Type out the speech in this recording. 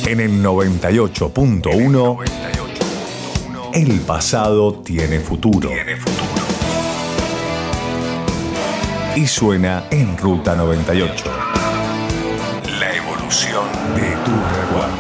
En el 98.1, el pasado tiene futuro. Y suena en Ruta 98. La evolución de tu recuerdo.